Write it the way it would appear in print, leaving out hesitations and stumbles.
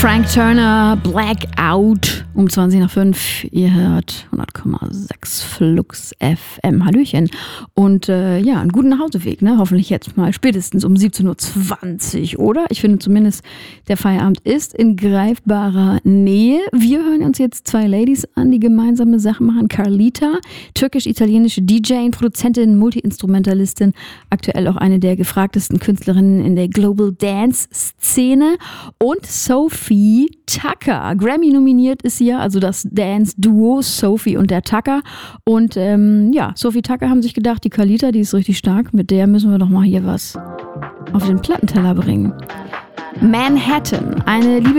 Frank Turner, Blackout, um 20 nach 5. Ihr hört 100,6 Flux FM. Hallöchen. Und einen guten Nachhauseweg, ne? Hoffentlich jetzt mal spätestens um 17.20 Uhr, oder? Ich finde zumindest, der Feierabend ist in greifbarer Nähe. Wir hören uns jetzt zwei Ladies an, die gemeinsame Sachen machen. Carlita, türkisch-italienische DJ, Produzentin, Multi-Instrumentalistin, aktuell auch eine der gefragtesten Künstlerinnen in der Global Dance-Szene. Und Sophie Tucker. Grammy nominiert ist sie ja, also das Dance-Duo Sophie und der Tucker. Und Sophie Tucker haben sich gedacht, die Carlita, die ist richtig stark, mit der müssen wir doch mal hier was auf den Plattenteller bringen. Manhattan, eine Liebe